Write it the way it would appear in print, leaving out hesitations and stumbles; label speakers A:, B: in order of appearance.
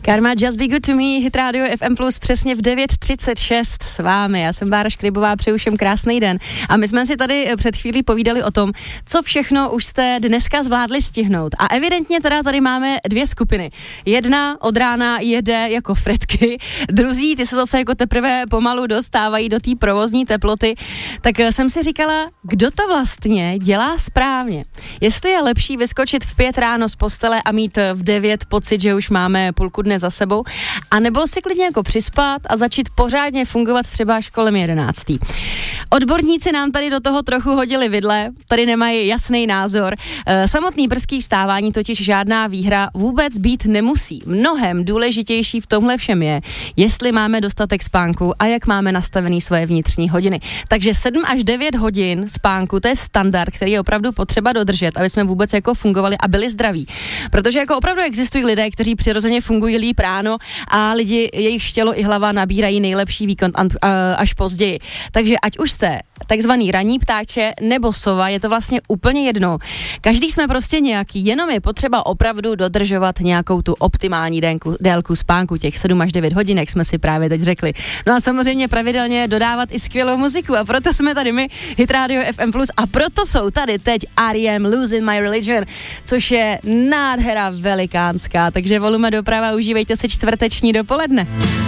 A: Karma, Just Be Good To Me, Hit Radio FM Plus přesně v 9:36 s vámi. Já jsem Bára Škrybová, přeju všem krásný den. A my jsme si tady před chvílí povídali o tom, co všechno už jste dneska zvládli stihnout. A evidentně teda tady máme dvě skupiny. Jedna od rána jede jako fretky, druzí ty se zase jako teprve pomalu dostávají do té provozní teploty. Tak jsem si říkala, kdo to vlastně dělá správně. Jestli je lepší vyskočit v 5 ráno z postele a mít v 9 pocit, že už máme půlku dne za sebou, anebo si klidně jako přispat a začít pořádně fungovat třeba až kolem 11. Odborníci nám tady do toho trochu hodili vidle, tady nemají jasný názor. Samotný brzký vstávání totiž žádná výhra vůbec být nemusí. Mnohem důležitější v tomhle všem je, jestli máme dostatek spánku a jak máme nastavený svoje vnitřní hodiny. Takže 7 až 9 hodin spánku, to je standard, který je opravdu potřeba dodržet, aby jsme vůbec jako fungovali a byli zdraví. Protože jako opravdu existují lidé, kteří přirozeně fungují líp ráno a lidi, jejich tělo i hlava nabírají nejlepší výkon až později. Takže ať už jste takzvaný ranní ptáče nebo sova, je to vlastně úplně jedno. Každý jsme prostě nějaký, jenom je potřeba opravdu dodržovat nějakou tu optimální délku spánku, těch 7 až 9 hodin, jak jsme si právě teď řekli. No a samozřejmě pravidelně dodávat i skvělou muziku a proto jsme tady my, Hit Radio FM Plus, a proto jsou tady teď R.E.M. Losing My Religion, což je nádhera velikánská, takže volume doprava, užívejte si čtvrteční dopoledne.